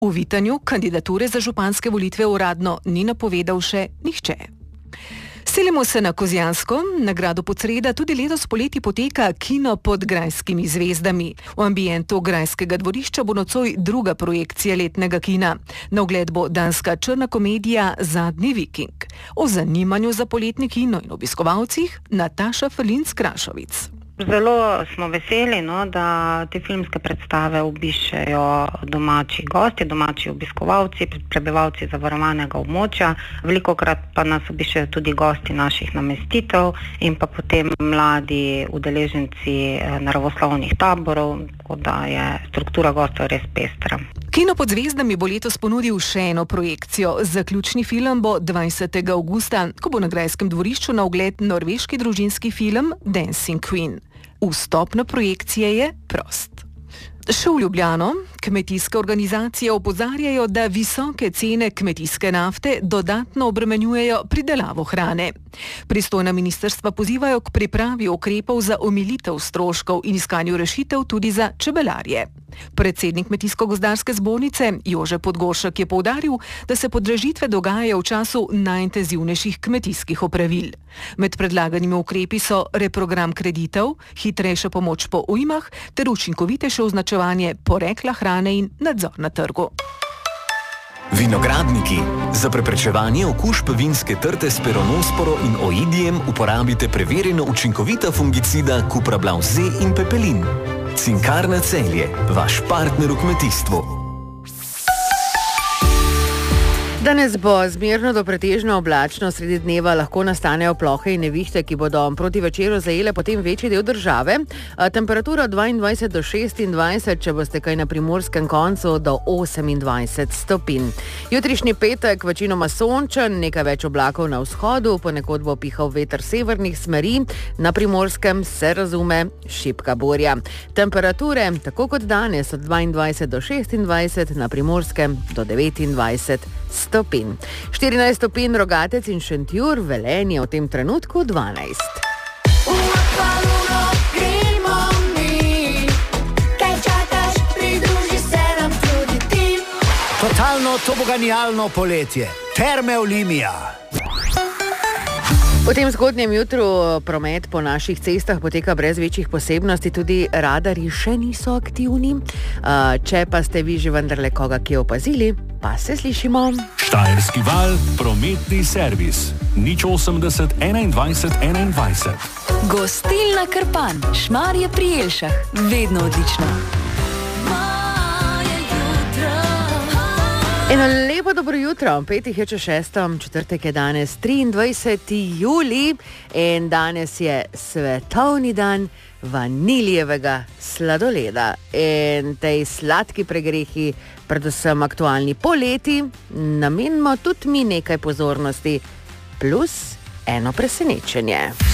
V Vitanju kandidature za županske volitve uradno ni napovedal še nihče. Selimo se na Kozjansko. Na gradu Podsreda tudi letos poleti poteka kino pod grajskimi zvezdami. V ambientu grajskega dvorišča bo nocoj druga projekcija letnega kina. Na ogled bo danska črna komedija Zadnji viking. O zanimanju za poletni kino in obiskovalcih Nataša Ferlinc-Krašovic. Zelo smo veseli, da te filmske predstave obiščejo domači gosti, domači obiskovalci, prebivalci zavarovanega območja. Velikokrat pa nas obiščejo tudi gosti naših namestitev in pa potem mladi udeleženci naravoslovnih taborov, tako da je struktura gostov res pestra. Kino pod zvezdami bo letos ponudil še eno projekcijo. Zaključni film bo 20. avgusta, ko bo na grajskem dvorišču na ogled norveški družinski film Dancing Queen. Vstop na projekcije je prost. Še v Ljubljano. Kmetijske organizacije opozarjajo, da visoke cene kmetijske nafte dodatno obremenjujejo pridelavo hrane. Pristojna ministrstva pozivajo k pripravi ukrepov za omilitev stroškov in iskanju rešitev tudi za čebelarje. Predsednik Kmetijsko-gozdarske zbornice Jože Podgoršek je poudaril, da se podražitve dogajajo v času najintenzivnejših kmetijskih opravil. Med predlaganimi ukrepi so reprogram kreditev, hitrejša pomoč po ujmah ter učinkovitejše označevanje porekla hrane in nadzor na trgu. Vinogradniki. Za preprečevanje okužb vinske trte s peronosporo in oidijem uporabite preverjeno učinkovita fungicida Cuprablav Z in Pepelin. Cinkarna Celje, vaš partner v kmetijstvu. Danes bo zmerno do pretežno oblačno, sredi dneva lahko nastanejo plohe in nevihte, ki bodo proti večeru zajele potem večji del države. Temperatura od 22 do 26, če boste kaj na primorskem koncu, do 28 stopinj. Jutrišnji petek večinoma sončen, nekaj več oblakov na vzhodu, ponekod bo pihal veter severnih smeri, na primorskem se razume šibka burja. Temperature, tako kot danes, od 22 do 26, na primorskem do 29 stopinj. 14 stopinj Rogatec in Šentjur, Velenje v tem trenutku 12. Totalno toboganijalno poletje. Terme Olimia. V tem zgodnjem jutru promet po naših cestah poteka brez večjih posebnosti, tudi radarji še niso aktivni. Če pa ste vi že vendarle koga kje opazili, pa se slišimo. Štajerski val, prometni servis. 080 21 21. Gostilna Krpan, Šmarje pri Jelšah. Vedno odlično. Eno lepo dobro jutro, 5:06, četrtek je danes 23. julij in danes je svetovni dan vanilijevega sladoleda. In tej sladki pregrehi, predvsem aktualni poleti, namenimo tudi mi nekaj pozornosti, plus eno presenečenje.